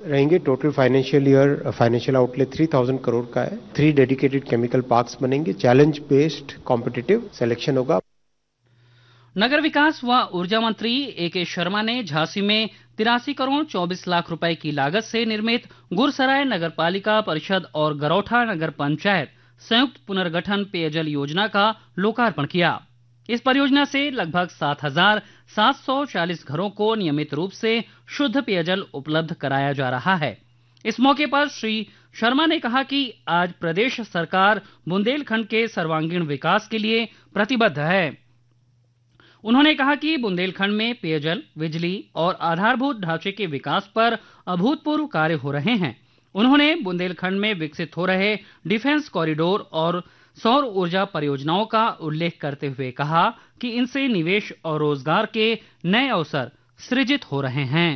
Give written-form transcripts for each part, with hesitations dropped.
रहेंगे। Total financial outlay 3000 crore का है। 3 डेडिकेटेड केमिकल पार्क्स बनेंगे। चैलेंज बेस्ड कॉम्पिटिटिव सिलेक्शन होगा। नगर विकास व ऊर्जा मंत्री ए.के. शर्मा ने झांसी में 83 करोड़ 24 लाख रुपए की लागत से निर्मित गुरसराय नगर पालिका परिषद और गरौठा नगर पंचायत संयुक्त पुनर्गठन पेयजल योजना का लोकार्पण किया। इस परियोजना से लगभग 7,740 घरों को नियमित रूप से शुद्ध पेयजल उपलब्ध कराया जा रहा है। इस मौके पर श्री शर्मा ने कहा कि आज प्रदेश सरकार बुंदेलखंड के सर्वांगीण विकास के लिए प्रतिबद्ध है। उन्होंने कहा कि बुंदेलखंड में पेयजल, बिजली और आधारभूत ढांचे के विकास पर अभूतपूर्व कार्य हो रहे हैं। उन्होंने बुंदेलखंड में विकसित हो रहे डिफेंस कॉरिडोर और सौर ऊर्जा परियोजनाओं का उल्लेख करते हुए कहा कि इनसे निवेश और रोजगार के नए अवसर सृजित हो रहे हैं।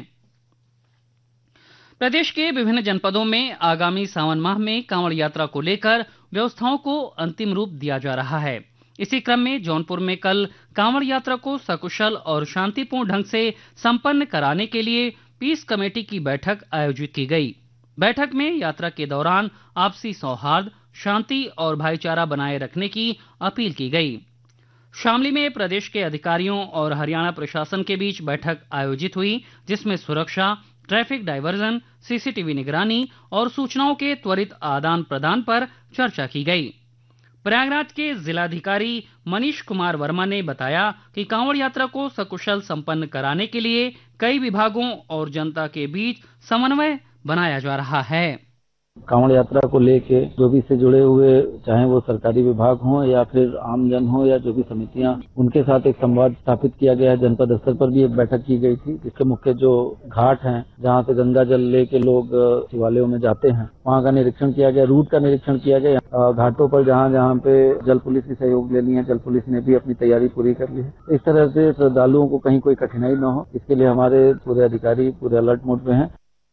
प्रदेश के विभिन्न जनपदों में आगामी सावन माह में कांवड़ यात्रा को लेकर व्यवस्थाओं को अंतिम रूप दिया जा रहा है। इसी क्रम में जौनपुर में कल कांवड़ यात्रा को सकुशल और शांतिपूर्ण ढंग से संपन्न कराने के लिए पीस कमेटी की बैठक आयोजित की गई। बैठक में यात्रा के दौरान आपसी सौहार्द, शांति और भाईचारा बनाए रखने की अपील की गई। शामली में प्रदेश के अधिकारियों और हरियाणा प्रशासन के बीच बैठक आयोजित हुई, जिसमें सुरक्षा, ट्रैफिक डायवर्जन, सीसीटीवी निगरानी और सूचनाओं के त्वरित आदान प्रदान पर चर्चा की गई। प्रयागराज के जिलाधिकारी मनीष कुमार वर्मा ने बताया कि कांवड़ यात्रा को सकुशल संपन्न कराने के लिए कई विभागों और जनता के बीच समन्वय बनाया जा रहा है। कांवड़ यात्रा को लेके जो भी इससे जुड़े हुए, चाहे वो सरकारी विभाग हों या फिर आमजन हो या जो भी समितियां, उनके साथ एक संवाद स्थापित किया गया है। जनपद स्तर पर भी एक बैठक की गई थी, जिसके मुख्य जो घाट हैं जहां से गंगा जल लेके लोग शिवालयों में जाते हैं, वहां का निरीक्षण किया गया, रूट का निरीक्षण किया गया। घाटों पर जहां जहां पे जल पुलिस की सहयोग ले ली है, जल पुलिस ने भी अपनी तैयारी पूरी कर ली है। इस तरह से श्रद्धालुओं को कहीं कोई कठिनाई न हो, इसके लिए हमारे पूरे अधिकारी पूरे अलर्ट मोड में हैं।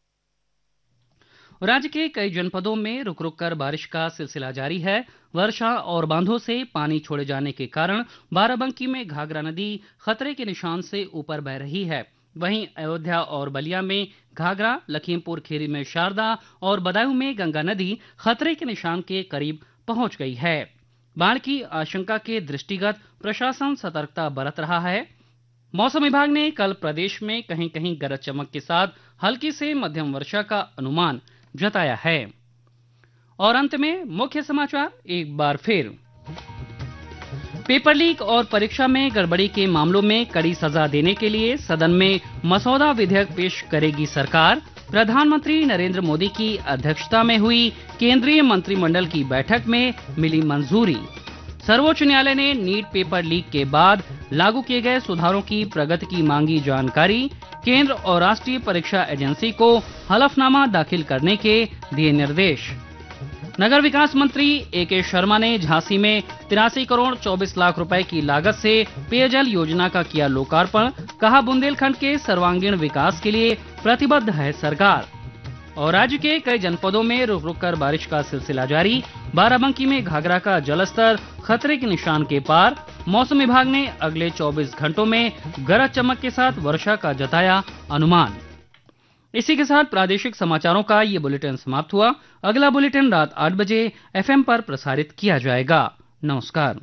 राज्य के कई जनपदों में रुक रुक कर बारिश का सिलसिला जारी है। वर्षा और बांधों से पानी छोड़े जाने के कारण बाराबंकी में घाघरा नदी खतरे के निशान से ऊपर बह रही है। वहीं अयोध्या और बलिया में घाघरा, लखीमपुर खीरी में शारदा और बदायूं में गंगा नदी खतरे के निशान के करीब पहुंच गई है। बाढ़ की आशंका के दृष्टिगत प्रशासन सतर्कता बरत रहा है। मौसम विभाग ने कल प्रदेश में कहीं कहीं गरज चमक के साथ हल्की से मध्यम वर्षा का अनुमान जताया है। और अंत में मुख्य समाचार एक बार फिर। पेपर लीक और परीक्षा में गड़बड़ी के मामलों में कड़ी सजा देने के लिए सदन में मसौदा विधेयक पेश करेगी सरकार। प्रधानमंत्री नरेंद्र मोदी की अध्यक्षता में हुई केंद्रीय मंत्रिमंडल की बैठक में मिली मंजूरी। सर्वोच्च न्यायालय ने नीट पेपर लीक के बाद लागू किए गए सुधारों की प्रगति की मांगी जानकारी। केंद्र और राष्ट्रीय परीक्षा एजेंसी को हलफनामा दाखिल करने के दिए निर्देश। नगर विकास मंत्री ए.के. शर्मा ने झांसी में 83 करोड़ 24 लाख रुपए की लागत से पेयजल योजना का किया लोकार्पण। कहा, बुंदेलखंड के सर्वांगीण विकास के लिए प्रतिबद्ध है सरकार। और राज्य के कई जनपदों में रुक रुक कर बारिश का सिलसिला जारी। बाराबंकी में घाघरा का जलस्तर खतरे के निशान के पार। मौसम विभाग ने अगले 24 घंटों में गरज चमक के साथ वर्षा का जताया अनुमान। इसी के साथ प्रादेशिक समाचारों का ये बुलेटिन समाप्त हुआ। अगला बुलेटिन रात 8 बजे FM पर प्रसारित किया जाएगा। नमस्कार।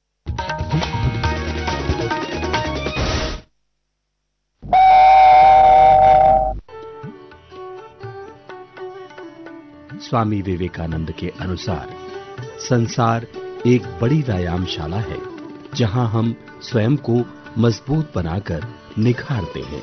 स्वामी विवेकानंद के अनुसार संसार एक बड़ी व्यायामशाला है, जहां हम स्वयं को मजबूत बनाकर निखारते हैं।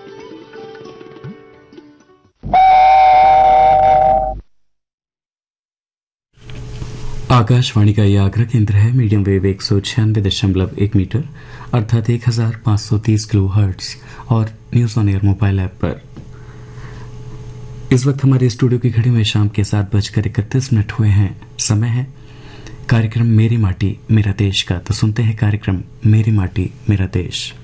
आकाशवाणी का यह आग्रह केंद्र है। मीडियम वेव 196.1 मीटर अर्थात 1530 किलो हर्ट्ज और news on air mobile app पर। इस वक्त हमारे स्टूडियो की घड़ी में शाम के 7:31 हुए हैं। समय है कार्यक्रम मेरी माटी मेरा देश का। तो सुनते हैं कार्यक्रम मेरी माटी मेरा देश।